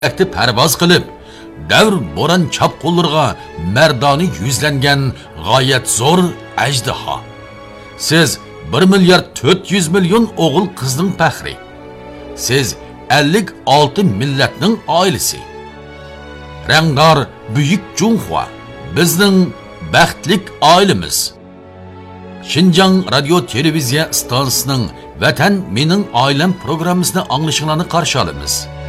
Akti parvoz qilib, davr bo'ron chapqullarga mardoni yuzlangan g'oyat zo'r ajdaho. Siz 1 milliard 400 million o'g'il qizning faxri. Siz 56 millatning oilasi. Rangdor buyuk Junxua bizning baxtlik oilamiz. Xinjiang radio televiziya stansiyasining Vatan mening oilam programmasini anglashingizni qarshi olamiz.